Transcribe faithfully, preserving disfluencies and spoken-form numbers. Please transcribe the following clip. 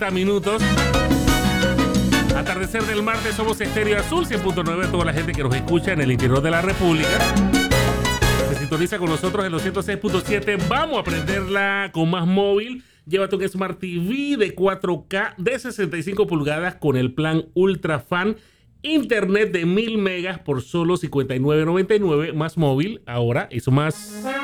cuarenta minutos. Atardecer del martes, somos Estéreo Azul cien punto nueve. Toda la gente que nos escucha en el interior de la República se sintoniza con nosotros en los ciento seis punto siete. Vamos a prenderla con más móvil. Llévate un Smart T V de cuatro K de sesenta y cinco pulgadas con el plan Ultra Fan. Internet de mil megas por solo cincuenta y nueve noventa y nueve más móvil. Ahora, eso más